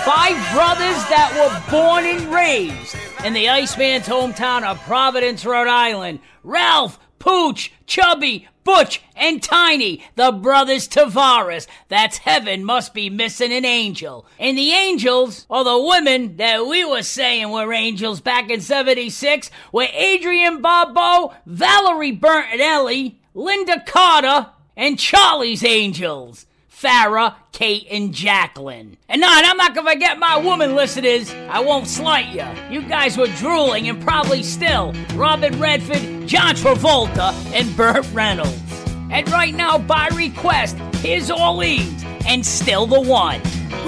5 brothers that were born and raised in the Iceman's hometown of Providence, Rhode Island. Ralph, Pooch, Chubby, Butch, and Tiny, the brothers Tavares. That's heaven must be missing an angel. And the angels, or the women that we were saying were angels back in 76, were Adrienne Barbeau, Valerie Bertinelli, Linda Carter, and Charlie's angels. Farrah, Kate, and Jacqueline. And I'm not gonna forget my woman listeners. I won't slight you. You guys were drooling and probably still. Robin Redford, John Travolta, and Burt Reynolds. And right now, by request, here's Orleans and Still the One.